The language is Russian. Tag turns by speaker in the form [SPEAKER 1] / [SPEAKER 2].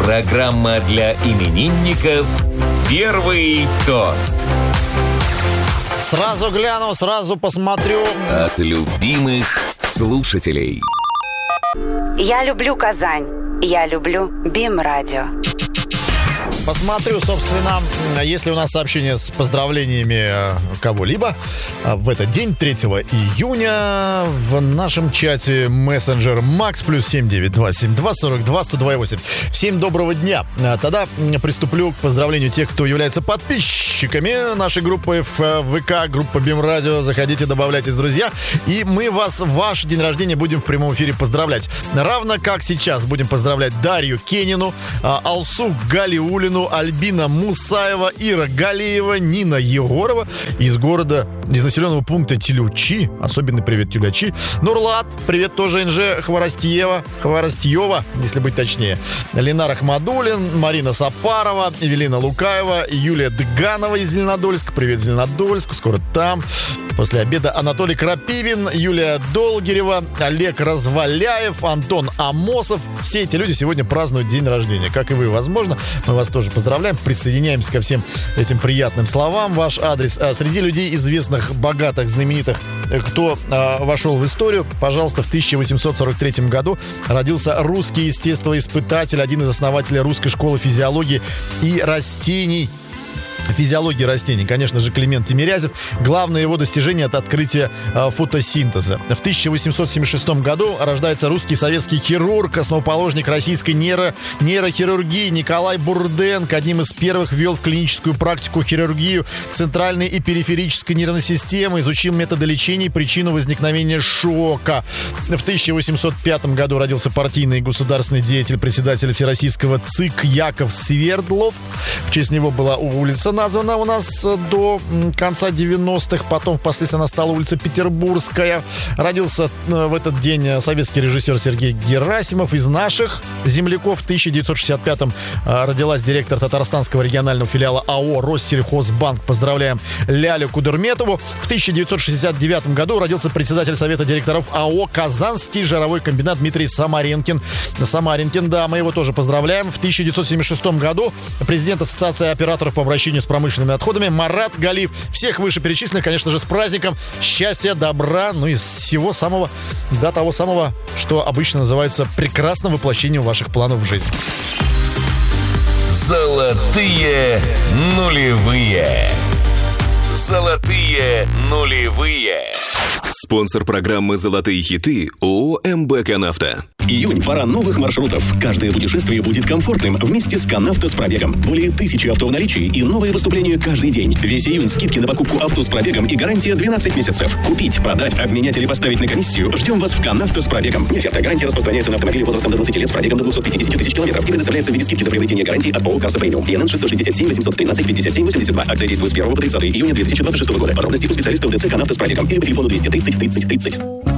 [SPEAKER 1] Программа для именинников «Первый тост».
[SPEAKER 2] Сразу гляну, сразу посмотрю.
[SPEAKER 1] От любимых слушателей.
[SPEAKER 3] Я люблю Казань. Я люблю БИМ-радио.
[SPEAKER 2] Посмотрю, собственно, если у нас сообщение с поздравлениями кого-либо в этот день, 3 июня, в нашем чате мессенджер Макс +7 9272 42 102 Всем доброго дня. Тогда приступлю к поздравлению тех, кто является подписчиками нашей группы в ВК, группа БИМ-радио. Заходите, добавляйтесь, друзья. И мы вас в ваш день рождения будем в прямом эфире поздравлять. Равно как сейчас будем поздравлять Дарью Кенину, Алсу Галиулину, Альбина Мусаева, Ира Галиева, Нина Егорова из населенного пункта Тюлячи. Особенный привет, Тюлячи. Нурлат, привет тоже НЖ Хворостьева, если быть точнее. Ленар Ахмадулин, Марина Сапарова, Эвелина Лукаева, Юлия Дыганова из Зеленодольска. Привет, Зеленодольск, скоро там. После обеда Анатолий Крапивин, Юлия Долгирева, Олег Разваляев, Антон Амосов. Все эти люди сегодня празднуют день рождения. Как и вы, возможно. Мы вас тоже поздравляем. Присоединяемся ко всем этим приятным словам. Ваш адрес. Среди людей известных, богатых, знаменитых, кто вошел в историю, пожалуйста, в 1843 году родился русский естествоиспытатель, один из основателей русской школы физиологии и растений. Физиологии растений, конечно же, Климент Тимирязев. Главное его достижение — это открытие фотосинтеза. В 1876 году рождается русский советский хирург, основоположник российской нейрохирургии Николай Бурденко. Одним из первых ввел в клиническую практику хирургию центральной и периферической нервной системы, изучил методы лечения и причину возникновения шока. В 1805 году родился партийный и государственный деятель, председатель Всероссийского ЦИК Яков Свердлов. В честь него была улица названа у нас до конца 90-х. Потом впоследствии она стала улица Петербургская. Родился в этот день советский режиссер Сергей Герасимов. Из наших земляков в 1965-м родилась директор татарстанского регионального филиала АО «Россельхозбанк». Поздравляем Лялю Кудерметову. В 1969 году родился председатель совета директоров АО «Казанский жировой комбинат» Дмитрий Самаренкин. Да, мы его тоже поздравляем. В 1976 году президент Ассоциации операторов по обращению с промышленными отходами Марат Галиев. Всех вышеперечисленных, конечно же, с праздником. Счастья, добра, ну и всего самого, до того самого, что обычно называется прекрасным воплощением ваших планов в жизнь.
[SPEAKER 1] Золотые нулевые. Золотые нулевые.
[SPEAKER 4] Спонсор программы «Золотые хиты» ООО МБ «Канавто».
[SPEAKER 5] Июнь – пора новых маршрутов. Каждое путешествие будет комфортным вместе с «Канавто» с пробегом. Более 1000 авто в наличии и новые поступления каждый день. Весь июнь скидки на покупку авто с пробегом и гарантия 12 месяцев. Купить, продать, обменять или поставить на комиссию. Ждем вас в «Канавто» с пробегом. Неоферта. Гарантия распространяется на автомобили возрастом до 20 лет с пробегом до 250 тысяч километров и предоставляется в виде скидки за приобретение гарантии от ООО «Карса Премиум». ИНН 667 813 57 82. Акция действует с 1 по 30 июня 2026 года. Подробности у специалистов ДЦ «Канавто» с пробегом или по телефону 230 30 30.